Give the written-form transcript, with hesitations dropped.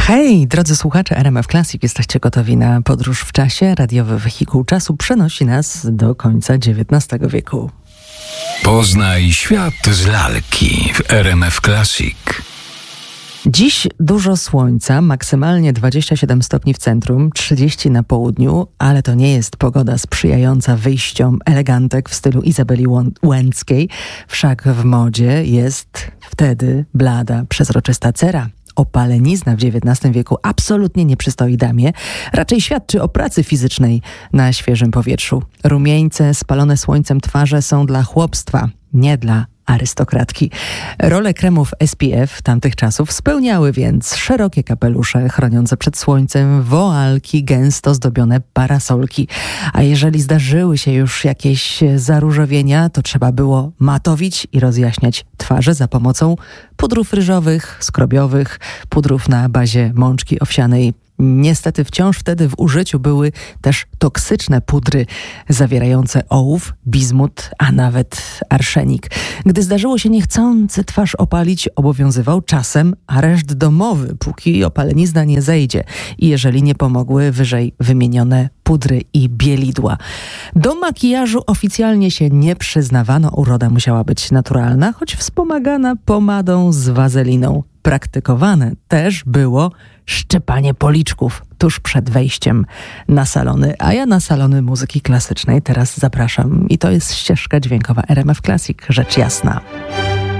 Hej, drodzy słuchacze RMF Classic, jesteście gotowi na podróż w czasie? Radiowy wehikuł czasu przenosi nas do końca XIX wieku. Poznaj świat z lalki w RMF Classic. Dziś dużo słońca, maksymalnie 27 stopni w centrum, 30 na południu, ale to nie jest pogoda sprzyjająca wyjściom elegantek w stylu Izabeli Łęckiej. Wszak w modzie jest wtedy blada, przezroczysta cera. Opalenizna w XIX wieku absolutnie nie przystoi damie, raczej świadczy o pracy fizycznej na świeżym powietrzu. Rumieńce, spalone słońcem twarze są dla chłopstwa, nie dla arystokratki. Rolę kremów SPF tamtych czasów spełniały więc szerokie kapelusze chroniące przed słońcem, woalki, gęsto zdobione parasolki. A jeżeli zdarzyły się już jakieś zaróżowienia, to trzeba było matowić i rozjaśniać twarze za pomocą pudrów ryżowych, skrobiowych, pudrów na bazie mączki owsianej. Niestety wciąż wtedy w użyciu były też toksyczne pudry zawierające ołów, bizmut, a nawet arszenik. Gdy zdarzyło się niechcący twarz opalić, obowiązywał czasem areszt domowy, póki opalenizna nie zejdzie i jeżeli nie pomogły wyżej wymienione pudry i bielidła. Do makijażu oficjalnie się nie przyznawano, uroda musiała być naturalna, choć wspomagana pomadą z wazeliną. Praktykowane też było szczepanie policzków tuż przed wejściem na salony, a ja na salony muzyki klasycznej teraz zapraszam i to jest ścieżka dźwiękowa RMF Classic, rzecz jasna.